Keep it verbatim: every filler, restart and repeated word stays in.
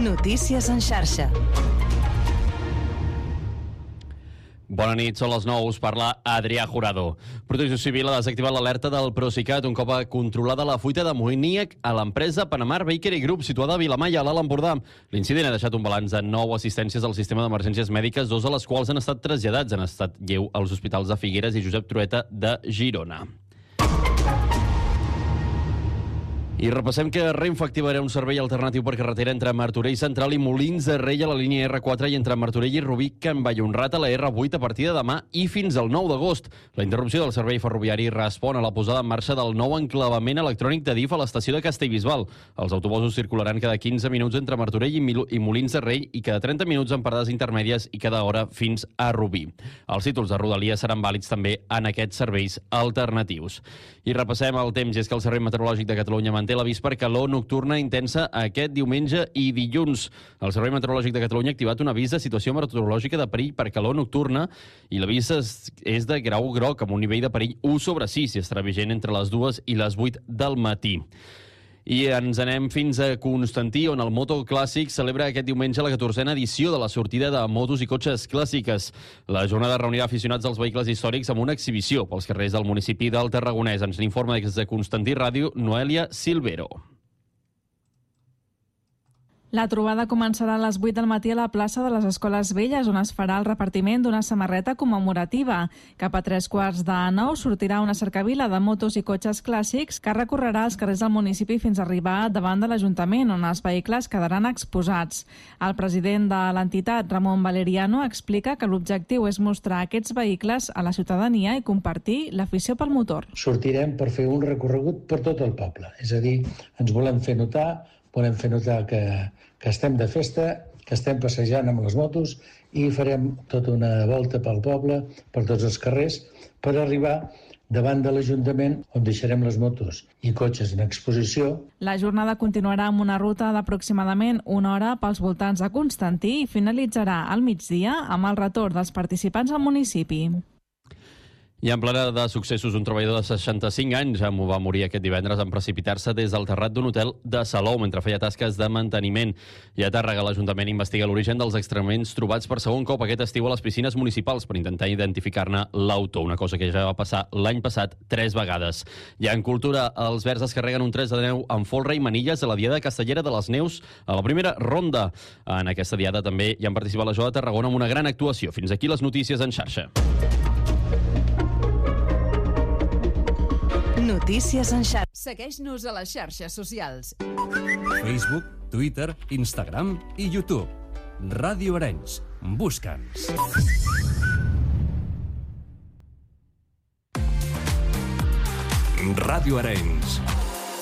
Notícies en xarxa. Bona nit, són les nou, us parla Adrià Jurado. Protecció Civil ha desactivat l'alerta del Procicat un cop controlada la fuita d'amoníac a l'empresa Panamar Bakery Group, situada a Vilamalla, a l'Alt Empordà. L'incident ha deixat un balanç de nou assistències al sistema d'emergències mèdiques, dos de les quals han estat traslladats en estat lleu als hospitals de Figueres i Josep Trueta de Girona. I repassem que Renfe activarà un servei alternatiu per carretera entre Martorell Central i Molins de Rei a la línia erre quatre i entre Martorell i Rubí, Can Vallhonrat a la erre vuit a partir de demà i fins al nou d'agost. La interrupció del servei ferroviari respon a la posada en marxa del nou enclavament electrònic de D I F a l'estació de Castellbisbal. Els autobusos circularan cada quinze minuts entre Martorell i Molins de Rei i cada trenta minuts en parades intermèdies i cada hora fins a Rubí. Els títols de rodalia seran vàlids també en aquests serveis alternatius. I repassem el temps, i és que el Servei Meteorològic de Catalunya manté l'avís per calor nocturna intensa aquest diumenge i dilluns. El Servei Meteorològic de Catalunya ha activat un avís de situació meteorològica de perill per calor nocturna i l'avís és de grau groc amb un nivell de perill u sobre sis i estarà vigent entre les dues i les vuit del matí. I ens anem fins a Constantí, on el Moto Clàssic celebra aquest diumenge la catorzena edició de la sortida de motos i cotxes clàssiques. La jornada reunirà aficionats als vehicles històrics amb una exhibició pels carrers del municipi del Tarragonès. Ens n'informa des de Constantí Ràdio, Noelia Silvero. La trobada començarà a les vuit del matí a la plaça de les Escoles Velles, on es farà el repartiment d'una samarreta commemorativa. Cap a tres quarts de nou sortirà una cercavila de motos i cotxes clàssics que recorrerà els carrers del municipi fins a arribar davant de l'Ajuntament, on els vehicles quedaran exposats. El president de l'entitat, Ramon Valeriano, explica que l'objectiu és mostrar aquests vehicles a la ciutadania i compartir l'afició pel motor. Sortirem per fer un recorregut per tot el poble, és a dir, ens volem fer notar, volem fer notar que, que estem de festa, que estem passejant amb les motos i farem tota una volta pel poble, per tots els carrers, per arribar davant de l'Ajuntament, on deixarem les motos i cotxes en exposició. La jornada continuarà amb una ruta d'aproximadament una hora pels voltants de Constantí i finalitzarà al migdia amb el retorn dels participants al municipi. I en plena de successos, un treballador de seixanta-cinc anys va morir aquest divendres en precipitar-se des del terrat d'un hotel de Salou mentre feia tasques de manteniment. I a Tàrrega, l'Ajuntament investiga l'origen dels excrements trobats per segon cop aquest estiu a les piscines municipals per intentar identificar-ne l'autor, una cosa que ja va passar l'any passat tres vegades. I en cultura, els Verds es carreguen un tres de neu amb folre i manilles a la Diada Castellera de les Neus a la primera ronda. En aquesta diada també hi han participat la Joa de Tarragona amb una gran actuació. Fins aquí les notícies en xarxa. Notícies en xarxa. Segueix-nos a les xarxes socials. Facebook, Twitter, Instagram i YouTube. Ràdio Arenys. Busca'ns. Ràdio Arenys.